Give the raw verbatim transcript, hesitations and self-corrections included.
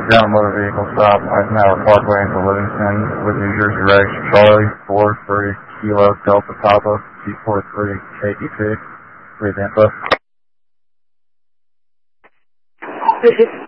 ground motor vehicle stop, Eisenhower Parkway into Livingston with New Jersey Regs, Charlie, four three, Kilo, Delta Papa, T four three, K D P. Please info.